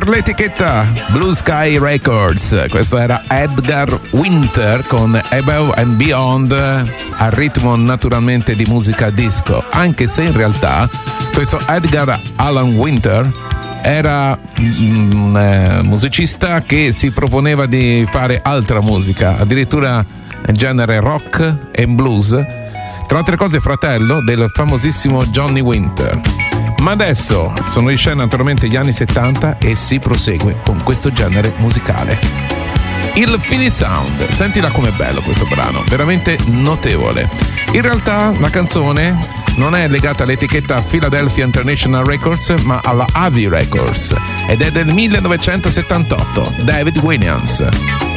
per l'etichetta Blue Sky Records. Questo era Edgar Winter con Above and Beyond, al ritmo naturalmente di musica disco, anche se in realtà questo Edgar Allan Winter era un musicista che si proponeva di fare altra musica, addirittura genere rock e blues, tra altre cose fratello del famosissimo Johnny Winter. Ma adesso sono di scena naturalmente gli anni 70 e si prosegue con questo genere musicale. Il Philly Sound, sentila com'è bello questo brano, veramente notevole. In realtà la canzone non è legata all'etichetta Philadelphia International Records, ma alla Avi Records, ed è del 1978, David Williams.